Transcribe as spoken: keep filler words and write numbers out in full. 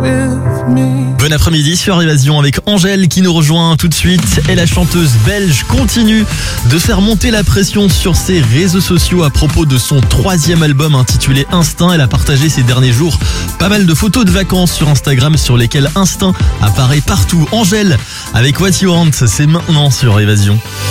Bon après-midi sur Évasion avec Angèle qui nous rejoint tout de suite. Et la chanteuse belge continue de faire monter la pression sur ses réseaux sociaux à propos de son troisième album intitulé Instinct. Elle a partagé ces derniers jours pas mal de photos de vacances sur Instagram sur lesquelles Instinct apparaît partout. Angèle avec What You Want, c'est maintenant sur Évasion.